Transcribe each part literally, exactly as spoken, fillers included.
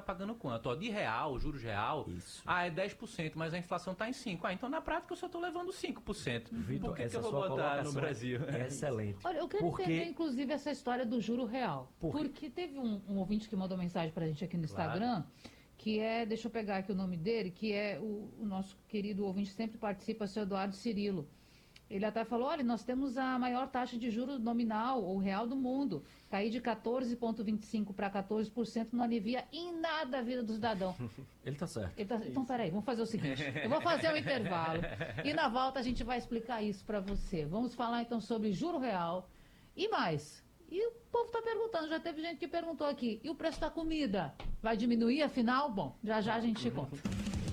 está pagando quanto? Ó, de real, juros real, Isso. ah, é dez por cento, mas a inflação está em cinco por cento. Ah, então na prática eu só estou levando cinco por cento. Vitor, Por que, que essa eu vou sua botar no colocação Brasil? é excelente. Olha, eu quero Porque- entender, inclusive, essa história do juro real. Por quê? Porque teve um, um ouvinte que mandou mensagem pra gente aqui no Claro. Instagram, que é, deixa eu pegar aqui o nome dele, que é o, o nosso querido ouvinte que sempre participa, o seu Eduardo Cirilo. Ele até falou, olha, nós temos a maior taxa de juros nominal ou real do mundo. Cair de quatorze vírgula vinte e cinco para quatorze por cento não alivia em nada a vida do cidadão. Ele tá certo. Ele tá- Então, peraí, vamos fazer o seguinte. Eu vou fazer um intervalo e na volta a gente vai explicar isso para você. Vamos falar então sobre juro real e mais. E o povo está perguntando, já teve gente que perguntou aqui, e o preço da comida? Vai diminuir afinal? Bom, já já a gente te conta.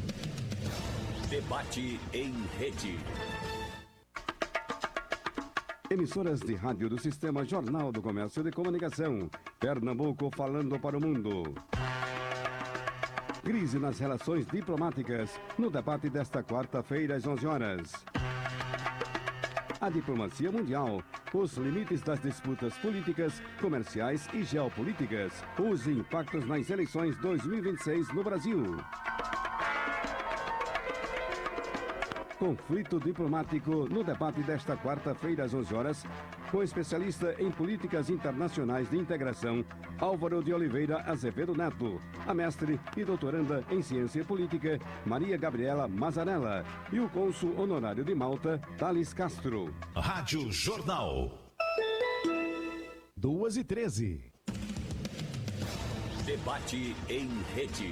Debate em rede. Emissoras de rádio do Sistema Jornal do Comércio de Comunicação. Pernambuco falando para o mundo. Crise nas relações diplomáticas, no debate desta quarta-feira às onze horas. A diplomacia mundial, os limites das disputas políticas, comerciais e geopolíticas, os impactos nas eleições dois mil e vinte e seis no Brasil. Conflito diplomático no debate desta quarta-feira às onze horas, com especialista em políticas internacionais de integração, Álvaro de Oliveira Azevedo Neto, a mestre e doutoranda em ciência política, Maria Gabriela Mazarella, e o cônsul honorário de Malta, Thales Castro. Rádio Jornal. duas e treze. Debate em rede.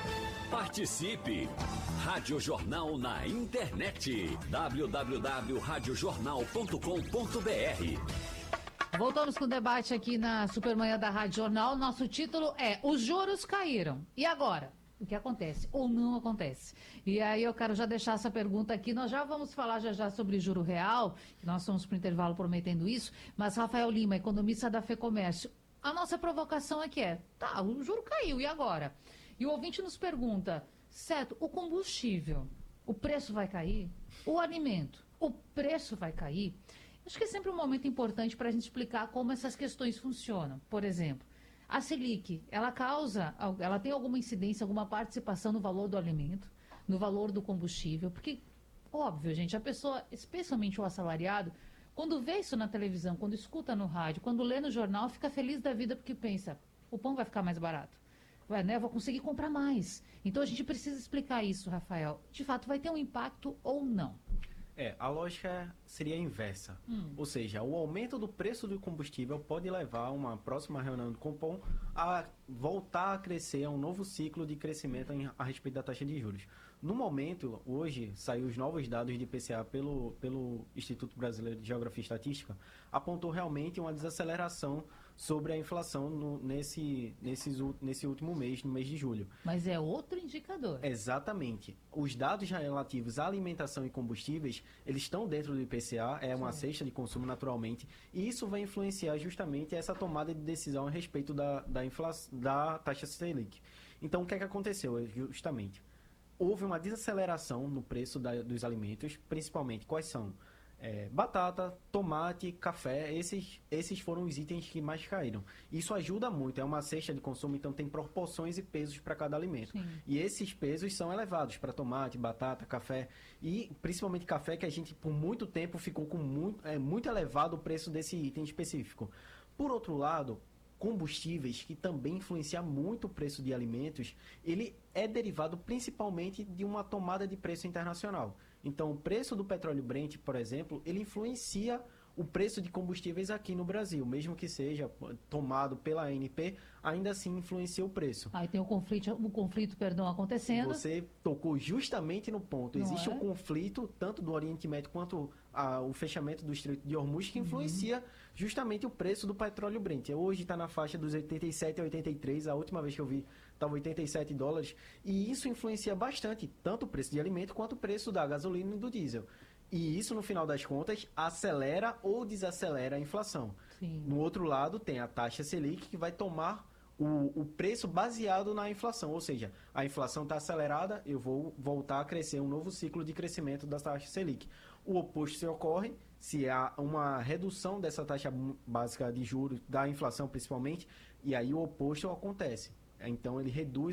Participe! Rádio Jornal na internet. w w w ponto rádio jornal ponto com ponto b r. Voltamos com o debate aqui na Supermanhã da Rádio Jornal. Nosso título é Os juros caíram. E agora? O que acontece ou não acontece? E aí eu quero já deixar essa pergunta aqui. Nós já vamos falar já já sobre juro real, que nós estamos para o intervalo prometendo isso. Mas Rafael Lima, economista da FEComércio, a nossa provocação aqui é, tá, o juro caiu, e agora? E o ouvinte nos pergunta, certo, o combustível, o preço vai cair? O alimento, o preço vai cair? Acho que é sempre um momento importante para a gente explicar como essas questões funcionam. Por exemplo, a Selic, ela causa, ela tem alguma incidência, alguma participação no valor do alimento, no valor do combustível? Porque, óbvio, gente, a pessoa, especialmente o assalariado, quando vê isso na televisão, quando escuta no rádio, quando lê no jornal, fica feliz da vida porque pensa, o pão vai ficar mais barato. Vai, né? Vou conseguir comprar mais. Então a gente precisa explicar isso, Rafael. De fato, vai ter um impacto ou não? É, a lógica seria a inversa. Hum. Ou seja, o aumento do preço do combustível pode levar uma próxima reunião do Copom a voltar a crescer, a um novo ciclo de crescimento em, a respeito da taxa de juros. No momento, hoje, saiu os novos dados de I P C A pelo, pelo Instituto Brasileiro de Geografia e Estatística, apontou realmente uma desaceleração sobre a inflação no, nesse, nesses, nesse último mês, no mês de julho. Mas é outro indicador. Exatamente. Os dados relativos à alimentação e combustíveis, eles estão dentro do I P C A, é uma Sim. cesta de consumo naturalmente, e isso vai influenciar justamente essa tomada de decisão a respeito da, da, inflação, da taxa Selic. Então, o que é que aconteceu? Justamente, houve uma desaceleração no preço da, dos alimentos, principalmente, quais são? É, batata, tomate, café, esses, esses foram os itens que mais caíram. Isso ajuda muito, é uma cesta de consumo, então tem proporções e pesos para cada alimento. Sim. E esses pesos são elevados para tomate, batata, café e principalmente café, que a gente por muito tempo ficou com muito, é, muito elevado o preço desse item específico. Por outro lado, combustíveis, que também influencia muito o preço de alimentos, ele é derivado principalmente de uma tomada de preço internacional. Então, o preço do petróleo Brent, por exemplo, ele influencia o preço de combustíveis aqui no Brasil, mesmo que seja tomado pela A N P, ainda assim influencia o preço. Aí tem o conflito, o conflito, perdão, acontecendo. Você tocou justamente no ponto. Não Existe é? um conflito, tanto do Oriente Médio quanto a, o fechamento do Estreito de Hormuz, que influencia justamente o preço do petróleo Brent. Hoje está na faixa dos oitenta e sete a oitenta e três, a última vez que eu vi estava oitenta e sete dólares, e isso influencia bastante, tanto o preço de alimento quanto o preço da gasolina e do diesel. E isso, no final das contas, acelera ou desacelera a inflação. Sim. No outro lado, tem a taxa Selic, que vai tomar o, o preço baseado na inflação. Ou seja, a inflação está acelerada, eu vou voltar a crescer, um novo ciclo de crescimento da taxa Selic. O oposto se ocorre, se há uma redução dessa taxa básica de juros, da inflação principalmente, e aí o oposto acontece. Então, ele reduz